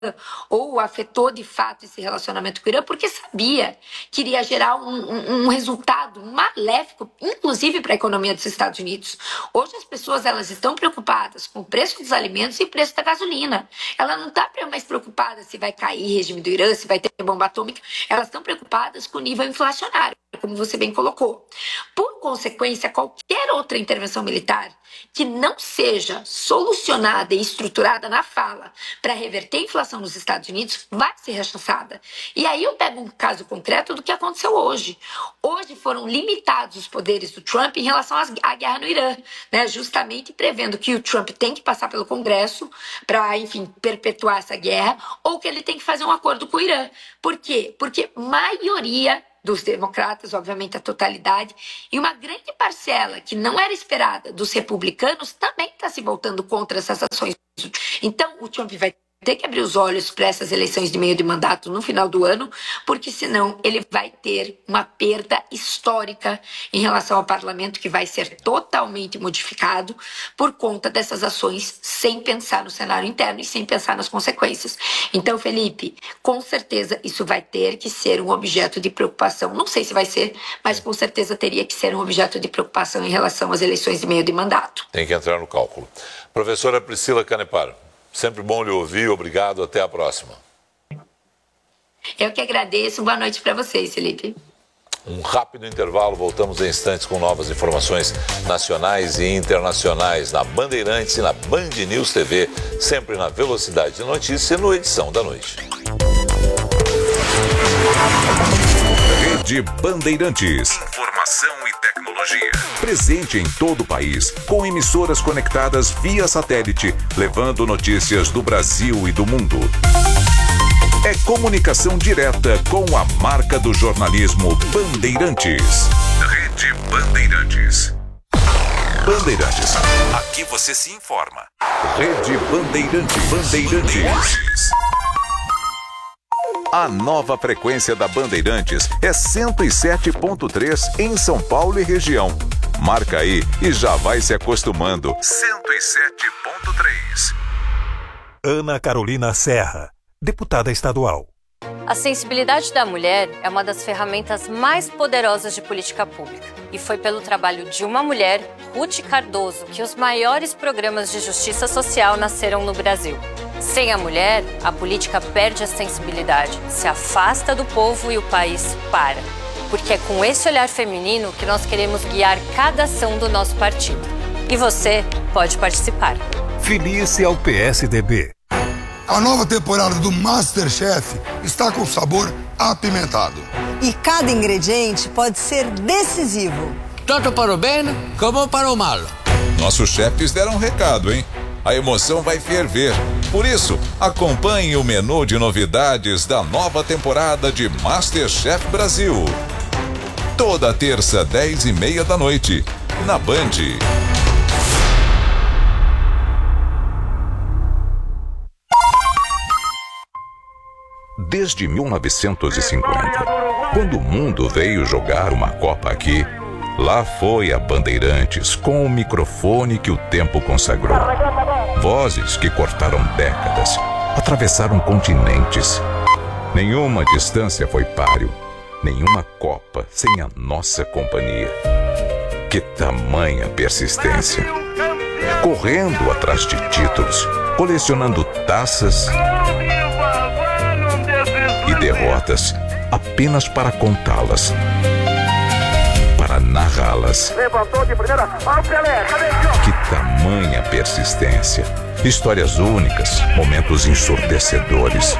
ou afetou de fato esse relacionamento com o Irã, porque sabia que iria gerar um resultado maléfico, inclusive para a economia dos Estados Unidos. Hoje as pessoas elas estão preocupadas com o preço dos alimentos e o preço da gasolina. Ela não está mais preocupada se vai cair o regime do Irã, se vai ter bomba atômica. Elas estão preocupadas com o nível inflacionário, como você bem colocou. Por consequência, qualquer outra intervenção militar que não seja solucionada e estruturada na fala para reverter a inflação nos Estados Unidos vai ser rechaçada. E aí eu pego um caso concreto do que aconteceu hoje. Hoje foram limitados os poderes do Trump em relação à guerra no Irã, né? Justamente prevendo que o Trump tem que passar pelo Congresso para, enfim, perpetuar essa guerra, ou que ele tem que fazer um acordo com o Irã. Por quê? Porque maioria dos democratas, obviamente a totalidade, e uma grande parcela que não era esperada dos republicanos também está se voltando contra essas ações. Então, o Trump vai ter que abrir os olhos para essas eleições de meio de mandato no final do ano, porque senão ele vai ter uma perda histórica em relação ao parlamento, que vai ser totalmente modificado por conta dessas ações, sem pensar no cenário interno e sem pensar nas consequências. Então, Felipe, com certeza isso vai ter que ser um objeto de preocupação. Não sei se vai ser, mas com certeza teria que ser um objeto de preocupação em relação às eleições de meio de mandato. Tem que entrar no cálculo. Professora Priscila Canepa, sempre bom lhe ouvir, obrigado, até a próxima. Eu que agradeço, boa noite para vocês, Felipe. Um rápido intervalo, voltamos em instantes com novas informações nacionais e internacionais na Bandeirantes e na Band News TV, sempre na velocidade de notícia no Edição da Noite. Rede Bandeirantes. Informação e tecnologia. Presente em todo o país, com emissoras conectadas via satélite, levando notícias do Brasil e do mundo. É comunicação direta com a marca do jornalismo Bandeirantes. Rede Bandeirantes. Bandeirantes. Aqui você se informa. Rede Bandeirantes. Bandeirantes. A nova frequência da Bandeirantes é 107.3 em São Paulo e região. Marca aí e já vai se acostumando. 107.3. Ana Carolina Serra, deputada estadual. A sensibilidade da mulher é uma das ferramentas mais poderosas de política pública. E foi pelo trabalho de uma mulher, Ruth Cardoso, que os maiores programas de justiça social nasceram no Brasil. Sem a mulher, a política perde a sensibilidade, se afasta do povo e o país para. Porque é com esse olhar feminino que nós queremos guiar cada ação do nosso partido. E você pode participar. Filie-se ao PSDB. A nova temporada do MasterChef está com sabor apimentado. E cada ingrediente pode ser decisivo. Tanto para o bem como para o mal. Nossos chefes deram um recado, hein? A emoção vai ferver. Por isso, acompanhe o menu de novidades da nova temporada de MasterChef Brasil. Toda terça, 10h30 da noite, na Band. Desde 1950, quando o mundo veio jogar uma Copa aqui, lá foi a Bandeirantes com o microfone que o tempo consagrou. Vozes que cortaram décadas, atravessaram continentes. Nenhuma distância foi páreo, nenhuma Copa sem a nossa companhia. Que tamanha persistência! Correndo atrás de títulos, colecionando taças e derrotas apenas para contá-las, para narrá-las. Levantou de primeira, ó, Pelé, cadê o... Que tamanha persistência! Histórias únicas, momentos ensurdecedores.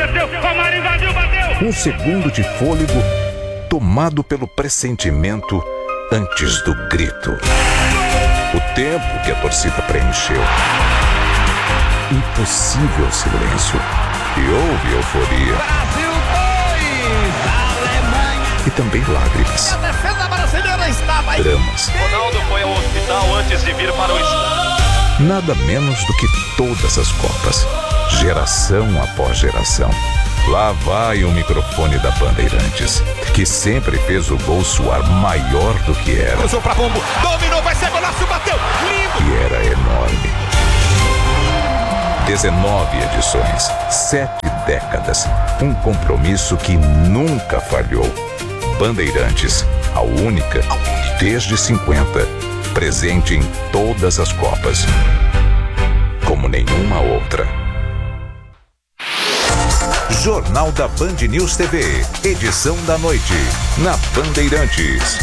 Um segundo de fôlego tomado pelo pressentimento antes do grito. O tempo que a torcida preencheu. Impossível silêncio. E houve euforia. Brasil 2, Alemanha. E também lágrimas. A defesa brasileira estava aí. Dramas. Ronaldo foi ao hospital antes de vir para o estádio. Nada menos do que todas as Copas. Geração após geração. Lá vai o microfone da Bandeirantes, que sempre fez o gol soar maior do que era. Cruzou pra Pombo, dominou, vai ser golaço, bateu, lindo! E era enorme. 19 edições, 7 décadas. Um compromisso que nunca falhou. Bandeirantes, a única, desde 50, presente em todas as Copas. Como nenhuma outra. Jornal da Band News TV, edição da noite, na Bandeirantes.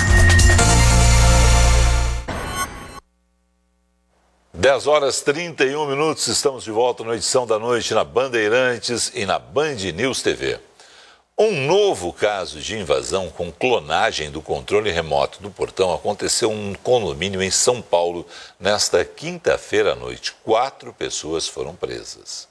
10h31, estamos de volta na edição da noite na Bandeirantes e na Band News TV. Um novo caso de invasão com clonagem do controle remoto do portão aconteceu em um condomínio em São Paulo nesta quinta-feira à noite. 4 pessoas foram presas.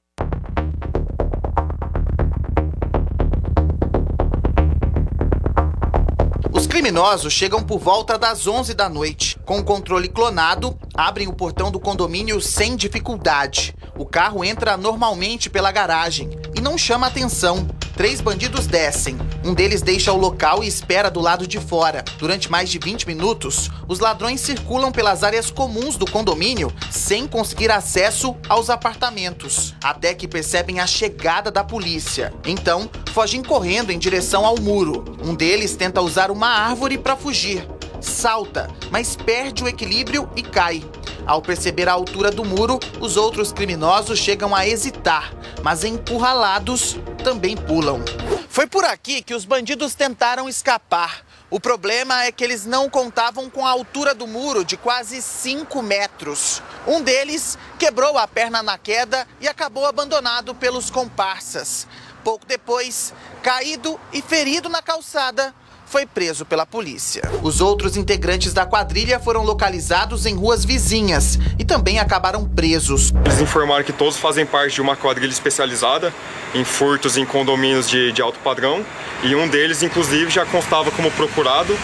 Os criminosos chegam por volta das 11 da noite. Com o controle clonado, abrem o portão do condomínio sem dificuldade. O carro entra normalmente pela garagem e não chama atenção. 3 bandidos descem. Um deles deixa o local e espera do lado de fora. Durante mais de 20 minutos, os ladrões circulam pelas áreas comuns do condomínio sem conseguir acesso aos apartamentos, até que percebem a chegada da polícia. Então, fogem correndo em direção ao muro. Um deles tenta usar uma árvore para fugir. Salta, mas perde o equilíbrio e cai. Ao perceber a altura do muro, os outros criminosos chegam a hesitar, mas encurralados também pulam. Foi por aqui que os bandidos tentaram escapar. O problema é que eles não contavam com a altura do muro de quase 5 metros. Um deles quebrou a perna na queda e acabou abandonado pelos comparsas. Pouco depois, caído e ferido na calçada, foi preso pela polícia. Os outros integrantes da quadrilha foram localizados em ruas vizinhas e também acabaram presos. Eles informaram que todos fazem parte de uma quadrilha especializada em furtos em condomínios de alto padrão e um deles, inclusive, já constava como procurado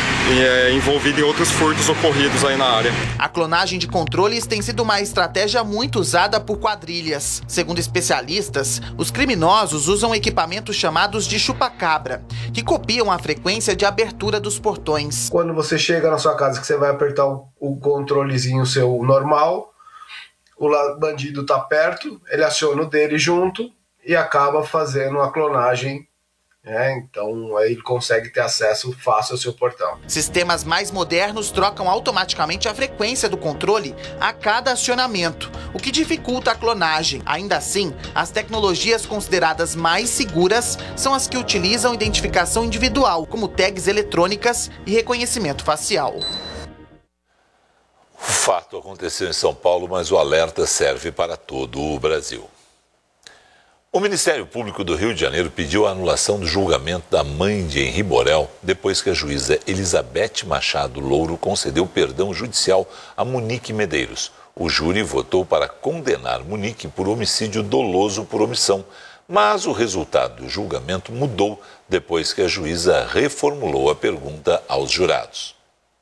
e envolvido em outros furtos ocorridos aí na área. A clonagem de controles tem sido uma estratégia muito usada por quadrilhas. Segundo especialistas, os criminosos usam equipamentos chamados de chupa-cabra, que copiam a frequência de abertura dos portões. Quando você chega na sua casa que você vai apertar o controlezinho seu normal, o bandido tá perto, ele aciona o dele junto e acaba fazendo a clonagem. Então aí ele consegue ter acesso fácil ao seu portão. Sistemas mais modernos trocam automaticamente a frequência do controle a cada acionamento, o que dificulta a clonagem. Ainda assim, as tecnologias consideradas mais seguras são as que utilizam identificação individual, como tags eletrônicas e reconhecimento facial. O fato aconteceu em São Paulo, mas o alerta serve para todo o Brasil. O Ministério Público do Rio de Janeiro pediu a anulação do julgamento da mãe de Henri Borel depois que a juíza Elizabeth Machado Louro concedeu perdão judicial a Monique Medeiros. O júri votou para condenar Monique por homicídio doloso por omissão, mas o resultado do julgamento mudou depois que a juíza reformulou a pergunta aos jurados.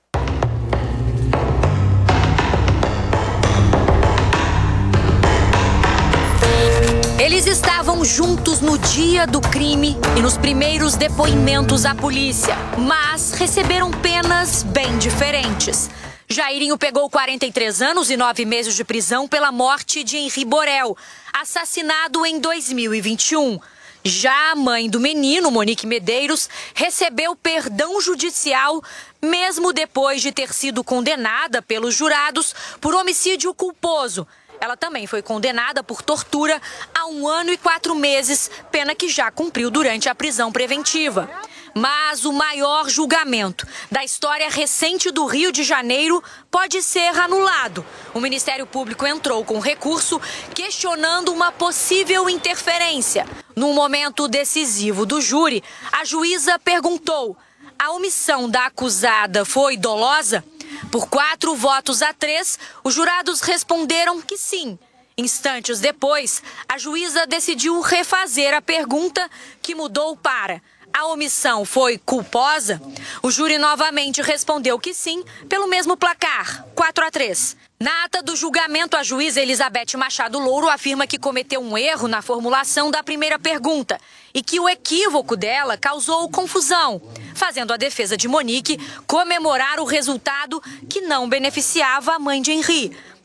Eles estavam juntos no dia do crime e nos primeiros depoimentos à polícia, mas receberam penas bem diferentes. Jairinho pegou 43 anos e 9 meses de prisão pela morte de Henri Borel, assassinado em 2021. Já a mãe do menino, Monique Medeiros, recebeu perdão judicial mesmo depois de ter sido condenada pelos jurados por homicídio culposo. Ela também foi condenada por tortura a 1 ano e 4 meses, pena que já cumpriu durante a prisão preventiva. Mas o maior julgamento da história recente do Rio de Janeiro pode ser anulado. O Ministério Público entrou com recurso questionando uma possível interferência. Num momento decisivo do júri, a juíza perguntou: a omissão da acusada foi dolosa? Por 4 votos a 3, os jurados responderam que sim. Instantes depois, a juíza decidiu refazer a pergunta, que mudou para: a omissão foi culposa? O júri novamente respondeu que sim, pelo mesmo placar, 4 a 3. Na ata do julgamento, a juíza Elizabeth Machado Louro afirma que cometeu um erro na formulação da primeira pergunta e que o equívoco dela causou confusão, fazendo a defesa de Monique comemorar o resultado que não beneficiava a mãe de Henri.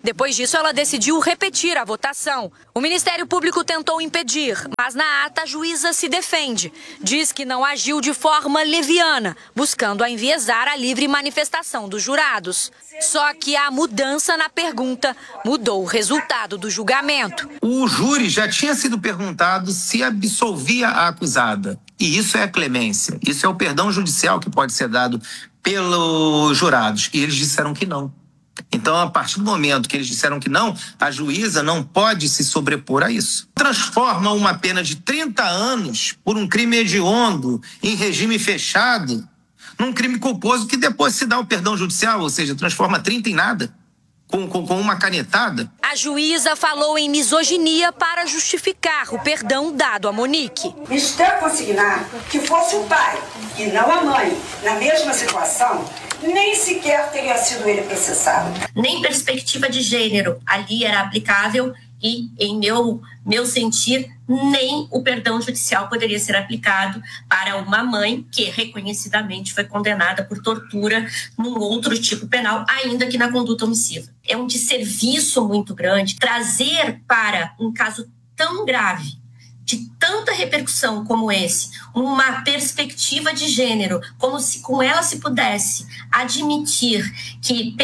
Depois disso, ela decidiu repetir a votação. O Ministério Público tentou impedir, mas na ata a juíza se defende. Diz que não agiu de forma leviana, buscando enviesar a livre manifestação dos jurados. Só que a mudança na pergunta mudou o resultado do julgamento. O júri já tinha sido perguntado se absolvia a acusada. E isso é a clemência. Isso é o perdão judicial que pode ser dado pelos jurados. E eles disseram que não. Então, a partir do momento que eles disseram que não, a juíza não pode se sobrepor a isso. Transforma uma pena de 30 anos por um crime hediondo em regime fechado num crime culposo que depois se dá o perdão judicial, ou seja, transforma 30 em nada, com uma canetada. A juíza falou em misoginia para justificar o perdão dado a Monique. Está consignar que fosse o pai e não a mãe, na mesma situação, nem sequer teria sido ele processado. Nem perspectiva de gênero ali era aplicável e, em meu sentir, nem o perdão judicial poderia ser aplicado para uma mãe que reconhecidamente foi condenada por tortura num outro tipo penal, ainda que na conduta omissiva. É um desserviço muito grande trazer para um caso tão grave, de tanta repercussão como esse, uma perspectiva de gênero, como se com ela se pudesse admitir que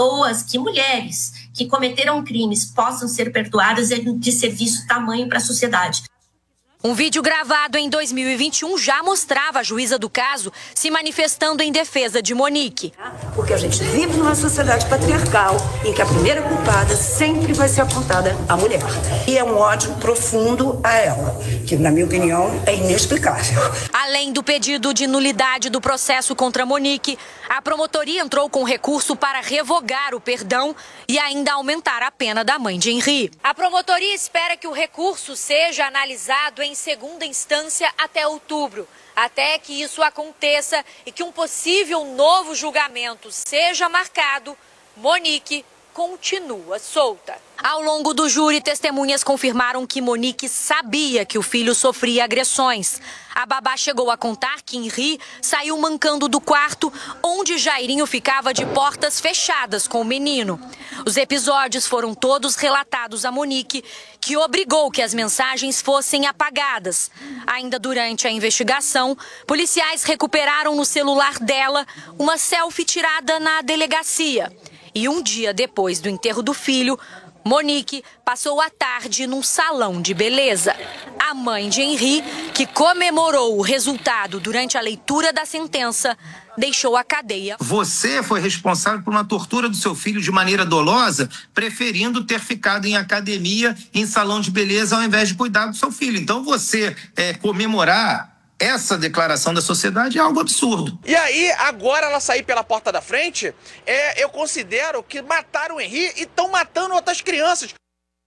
mulheres que cometeram crimes possam ser perdoadas, é de serviço tamanho para a sociedade. Um vídeo gravado em 2021 já mostrava a juíza do caso se manifestando em defesa de Monique. Porque a gente vive numa sociedade patriarcal em que a primeira culpada sempre vai ser apontada a mulher. E é um ódio profundo a ela, que, na minha opinião, é inexplicável. Além do pedido de nulidade do processo contra Monique, a promotoria entrou com recurso para revogar o perdão e ainda aumentar a pena da mãe de Henri. A promotoria espera que o recurso seja analisado em segunda instância até outubro. Até que isso aconteça e que um possível novo julgamento seja marcado, Monique continua solta. Ao longo do júri, testemunhas confirmaram que Monique sabia que o filho sofria agressões. A babá chegou a contar que Henri saiu mancando do quarto, onde Jairinho ficava de portas fechadas com o menino. Os episódios foram todos relatados a Monique, que obrigou que as mensagens fossem apagadas. Ainda durante a investigação, policiais recuperaram no celular dela uma selfie tirada na delegacia. E um dia depois do enterro do filho, Monique passou a tarde num salão de beleza. A mãe de Henri, que comemorou o resultado durante a leitura da sentença, deixou a cadeia. Você foi responsável por uma tortura do seu filho de maneira dolosa, preferindo ter ficado em academia, em salão de beleza, ao invés de cuidar do seu filho. Então você comemorar essa declaração da sociedade é algo absurdo. E aí, agora ela sair pela porta da frente, eu considero que mataram o Henri e estão matando outras crianças.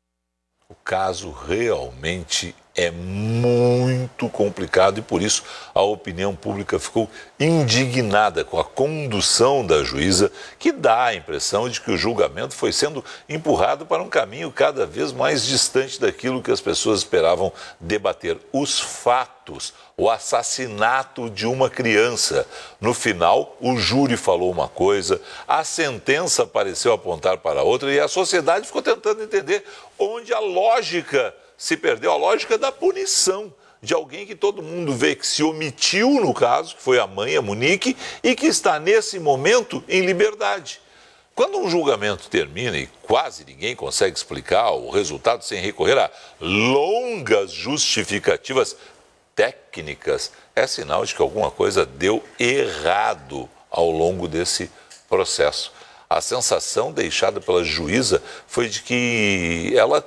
O caso realmente é muito complicado e por isso a opinião pública ficou indignada com a condução da juíza, que dá a impressão de que o julgamento foi sendo empurrado para um caminho cada vez mais distante daquilo que as pessoas esperavam debater. Os fatos, o assassinato de uma criança. No final, o júri falou uma coisa, a sentença pareceu apontar para outra e a sociedade ficou tentando entender onde a lógica se perdeu, a lógica da punição de alguém que todo mundo vê que se omitiu no caso, que foi a mãe, a Monique, e que está nesse momento em liberdade. Quando um julgamento termina e quase ninguém consegue explicar o resultado sem recorrer a longas justificativas técnicas, é sinal de que alguma coisa deu errado ao longo desse processo. A sensação deixada pela juíza foi de que ela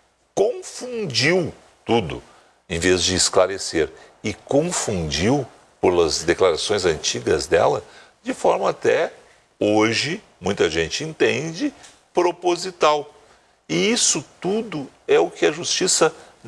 confundiu tudo, em vez de esclarecer. E confundiu, pelas declarações antigas dela, de forma até, hoje, muita gente entende, proposital. E isso tudo é o que a justiça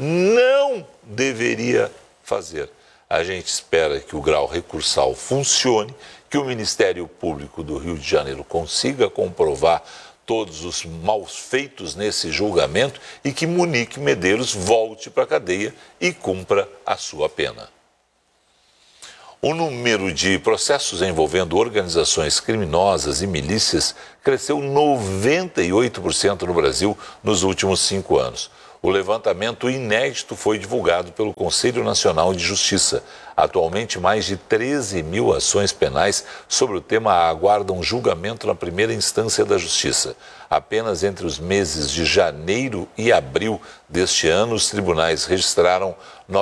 não deveria fazer. A gente espera que o grau recursal funcione, que o Ministério Público do Rio de Janeiro consiga comprovar todos os maus feitos nesse julgamento e que Monique Medeiros volte para a cadeia e cumpra a sua pena. O número de processos envolvendo organizações criminosas e milícias cresceu 98% no Brasil nos últimos 5 anos. O levantamento inédito foi divulgado pelo Conselho Nacional de Justiça. Atualmente, mais de 13 mil ações penais sobre o tema aguardam julgamento na primeira instância da Justiça. Apenas entre os meses de janeiro e abril deste ano, os tribunais registraram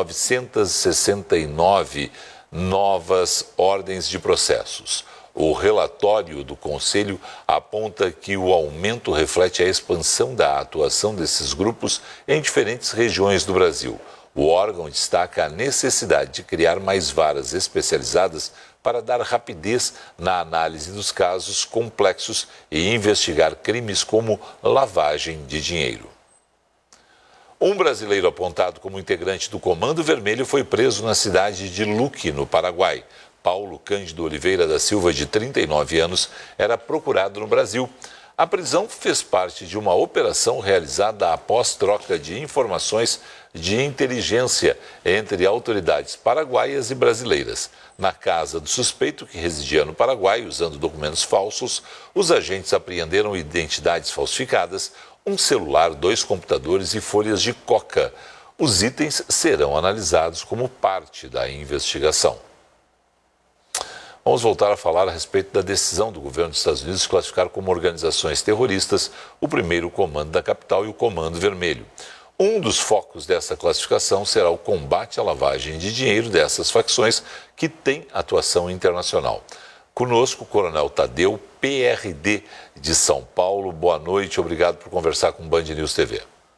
969 novas ordens de processos. O relatório do Conselho aponta que o aumento reflete a expansão da atuação desses grupos em diferentes regiões do Brasil. O órgão destaca a necessidade de criar mais varas especializadas para dar rapidez na análise dos casos complexos e investigar crimes como lavagem de dinheiro. Um brasileiro apontado como integrante do Comando Vermelho foi preso na cidade de Luque, no Paraguai. Paulo Cândido Oliveira da Silva, de 39 anos, era procurado no Brasil. A prisão fez parte de uma operação realizada após troca de informações de inteligência entre autoridades paraguaias e brasileiras. Na casa do suspeito, que residia no Paraguai usando documentos falsos, os agentes apreenderam identidades falsificadas, um celular, 2 computadores e folhas de coca. Os itens serão analisados como parte da investigação. Vamos voltar a falar a respeito da decisão do governo dos Estados Unidos de classificar como organizações terroristas o primeiro comando da capital e o Comando Vermelho. Um dos focos dessa classificação será o combate à lavagem de dinheiro dessas facções que têm atuação internacional. Conosco, o Coronel Tadeu, PRD de São Paulo. Boa noite, obrigado por conversar com o Band News TV.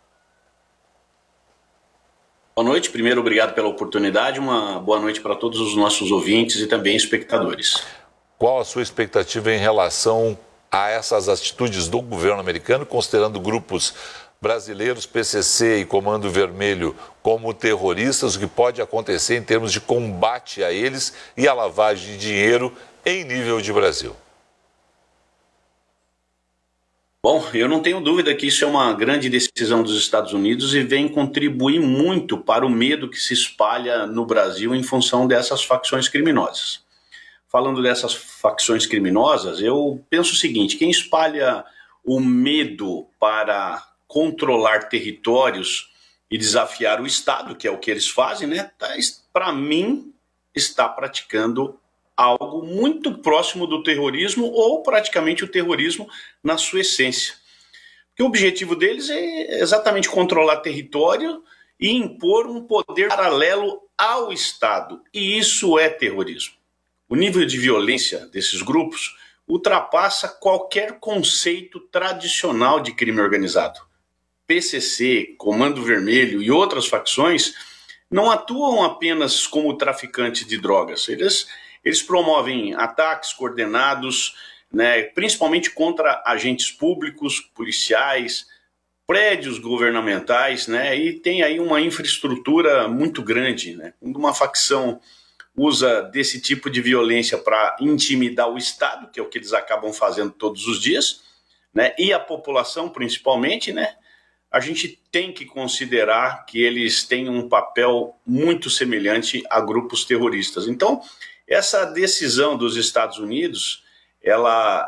Boa noite, primeiro obrigado pela oportunidade, uma boa noite para todos os nossos ouvintes e também espectadores. Qual a sua expectativa em relação a essas atitudes do governo americano, considerando grupos brasileiros, PCC e Comando Vermelho como terroristas, o que pode acontecer em termos de combate a eles e a lavagem de dinheiro em nível de Brasil? Bom, eu não tenho dúvida que isso é uma grande decisão dos Estados Unidos e vem contribuir muito para o medo que se espalha no Brasil em função dessas facções criminosas. Falando dessas facções criminosas, eu penso o seguinte: quem espalha o medo para controlar territórios e desafiar o Estado, que é o que eles fazem, né, para mim, está praticando algo muito próximo do terrorismo ou praticamente o terrorismo na sua essência. Porque o objetivo deles é exatamente controlar território e impor um poder paralelo ao Estado. E isso é terrorismo. O nível de violência desses grupos ultrapassa qualquer conceito tradicional de crime organizado. PCC, Comando Vermelho e outras facções não atuam apenas como traficantes de drogas. Eles promovem ataques coordenados, né, principalmente contra agentes públicos, policiais, prédios governamentais, né, e tem aí uma infraestrutura muito grande, né. Quando uma facção usa desse tipo de violência para intimidar o Estado, que é o que eles acabam fazendo todos os dias, né, e a população principalmente, né, a gente tem que considerar que eles têm um papel muito semelhante a grupos terroristas. Então, essa decisão dos Estados Unidos, ela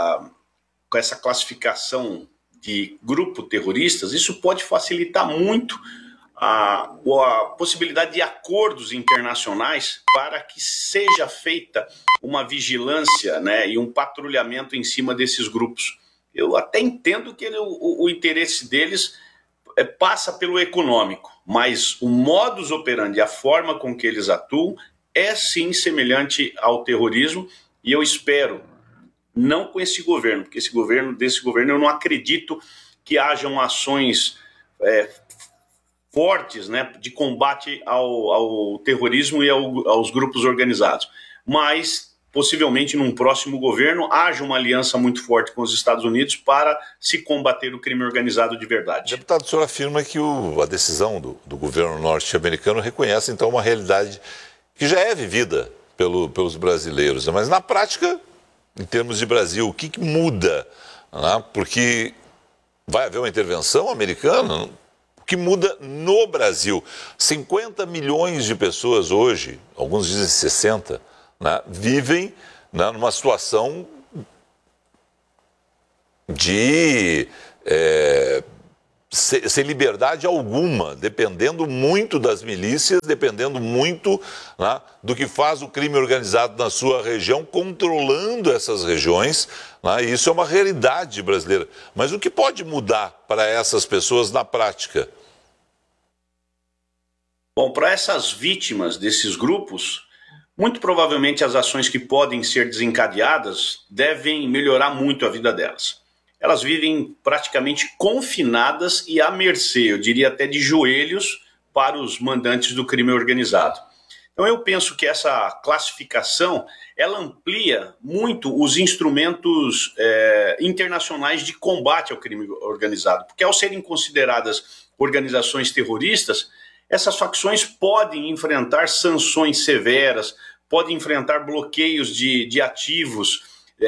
com essa classificação de grupo terroristas, isso pode facilitar muito a possibilidade de acordos internacionais para que seja feita uma vigilância, né, e um patrulhamento em cima desses grupos. Eu até entendo que o interesse deles passa pelo econômico, mas o modus operandi, a forma com que eles atuam, é sim semelhante ao terrorismo, e eu espero, não com esse governo, porque desse governo eu não acredito que hajam ações fortes, né, de combate ao terrorismo e aos grupos organizados, mas possivelmente num próximo governo haja uma aliança muito forte com os Estados Unidos para se combater o crime organizado de verdade. Deputado, o senhor afirma que a decisão do governo norte-americano reconhece então uma realidade que já é vivida pelos brasileiros, mas na prática, em termos de Brasil, o que muda? Né? Porque vai haver uma intervenção americana? O que muda no Brasil? 50 milhões de pessoas hoje, alguns dizem 60, né, vivem, né, numa situação de sem liberdade alguma, dependendo muito das milícias, dependendo muito, né, do que faz o crime organizado na sua região, controlando essas regiões, né, e isso é uma realidade brasileira. Mas o que pode mudar para essas pessoas na prática? Bom, para essas vítimas desses grupos, muito provavelmente as ações que podem ser desencadeadas devem melhorar muito a vida delas. Elas vivem praticamente confinadas e à mercê, eu diria até de joelhos, para os mandantes do crime organizado. Então eu penso que essa classificação, ela amplia muito os instrumentos internacionais de combate ao crime organizado, porque ao serem consideradas organizações terroristas, essas facções podem enfrentar sanções severas, podem enfrentar bloqueios de ativos.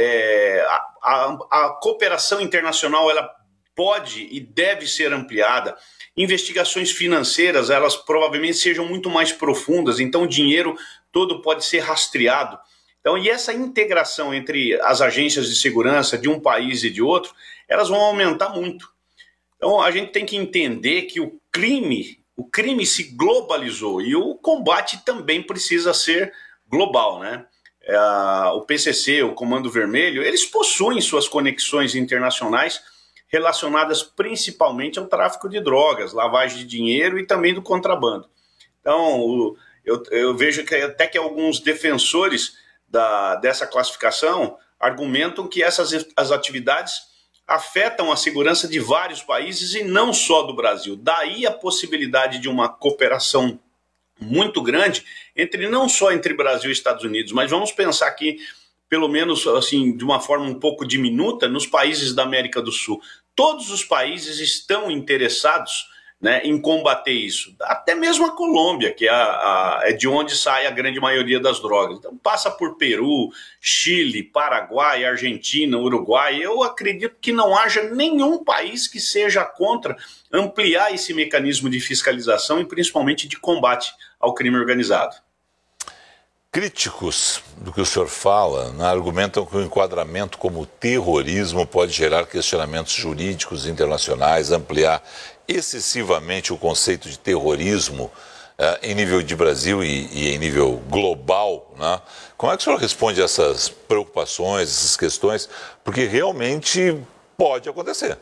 A cooperação internacional ela pode e deve ser ampliada. Investigações financeiras, elas provavelmente sejam muito mais profundas, então o dinheiro todo pode ser rastreado. Então, e essa integração entre as agências de segurança de um país e de outro, elas vão aumentar muito. Então, a gente tem que entender que o crime se globalizou e o combate também precisa ser global, né? O PCC, o Comando Vermelho, eles possuem suas conexões internacionais relacionadas principalmente ao tráfico de drogas, lavagem de dinheiro e também do contrabando. Então, eu vejo que até que alguns defensores dessa classificação argumentam que as atividades afetam a segurança de vários países e não só do Brasil. Daí a possibilidade de uma cooperação muito grande não só entre Brasil e Estados Unidos, mas vamos pensar aqui, pelo menos assim, de uma forma um pouco diminuta, nos países da América do Sul. Todos os países estão interessados, né, em combater isso. Até mesmo a Colômbia, que é de onde sai a grande maioria das drogas. Então passa por Peru, Chile, Paraguai, Argentina, Uruguai. Eu acredito que não haja nenhum país que seja contra ampliar esse mecanismo de fiscalização e principalmente de combate ao crime organizado. Críticos do que o senhor fala, né, argumentam que o enquadramento como terrorismo pode gerar questionamentos jurídicos internacionais, ampliar excessivamente o conceito de terrorismo em nível de Brasil e em nível global, né? Como é que o senhor responde a essas preocupações, essas questões? Porque realmente pode acontecer.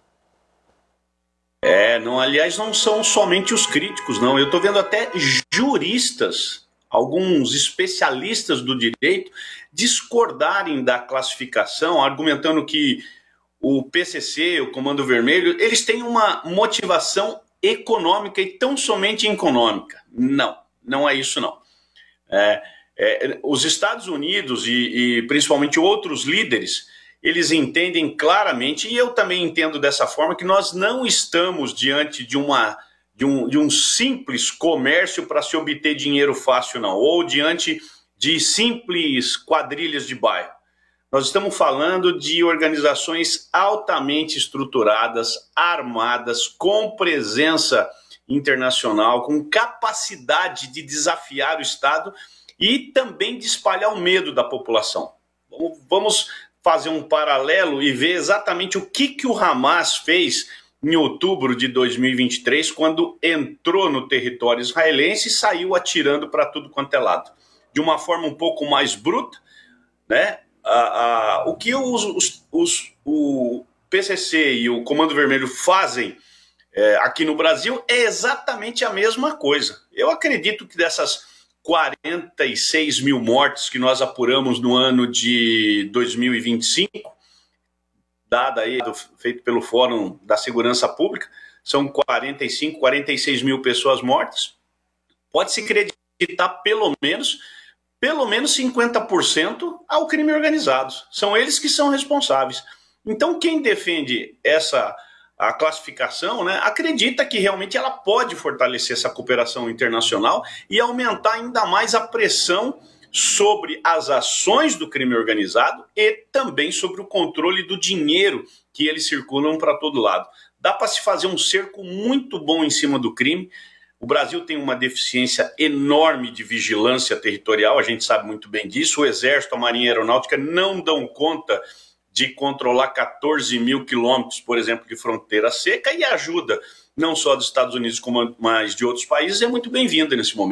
Aliás, não são somente os críticos, não. Eu estou vendo até juristas, alguns especialistas do direito, discordarem da classificação, argumentando que o PCC, o Comando Vermelho, eles têm uma motivação econômica e tão somente econômica. Não é isso não. Os Estados Unidos e principalmente outros líderes, eles entendem claramente, e eu também entendo dessa forma, que nós não estamos diante de um simples comércio para se obter dinheiro fácil, não, ou diante de simples quadrilhas de bairro. Nós estamos falando de organizações altamente estruturadas, armadas, com presença internacional, com capacidade de desafiar o Estado e também de espalhar o medo da população. Vamos fazer um paralelo e ver exatamente o que o Hamas fez em outubro de 2023, quando entrou no território israelense e saiu atirando para tudo quanto é lado. De uma forma um pouco mais bruta, né? O que o PCC e o Comando Vermelho fazem aqui no Brasil é exatamente a mesma coisa. Eu acredito que dessas 46 mil mortes que nós apuramos no ano de 2025, dada aí, feito pelo Fórum da Segurança Pública, são 46 mil pessoas mortas. Pode-se acreditar pelo menos 50% ao crime organizado. São eles que são responsáveis. Então, quem defende a classificação, né, acredita que realmente ela pode fortalecer essa cooperação internacional e aumentar ainda mais a pressão sobre as ações do crime organizado e também sobre o controle do dinheiro que eles circulam para todo lado. Dá para se fazer um cerco muito bom em cima do crime, O Brasil tem uma deficiência enorme de vigilância territorial, a gente sabe muito bem disso. O Exército, a Marinha e a Aeronáutica não dão conta de controlar 14 mil quilômetros, por exemplo, de fronteira seca, e a ajuda não só dos Estados Unidos, mas de outros países é muito bem-vinda nesse momento.